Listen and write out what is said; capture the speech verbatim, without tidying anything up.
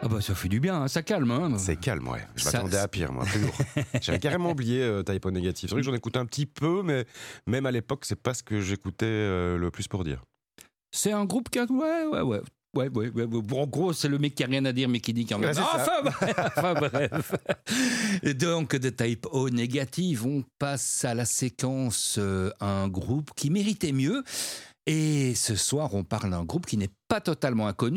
Ah bah ça fait du bien, hein, ça calme. Hein. C'est calme, ouais. Je Ça- m'attendais à pire, moi, plus lourd. J'avais carrément oublié euh, Type O Négatif. C'est vrai que j'en écoutais un petit peu, mais même à l'époque, c'est pas ce que j'écoutais euh, le plus pour dire. C'est un groupe qui a... Ouais, ouais, ouais. Ouais, ouais, ouais, ouais. Bon, en gros, c'est le mec qui a rien à dire, mais qui dit quand même. Ouais, c'est ça. enfin, bref, enfin, bref. Et donc, de Type O Négative, on passe à la séquence euh, un groupe qui méritait mieux. Et ce soir, on parle d'un groupe qui n'est pas totalement inconnu.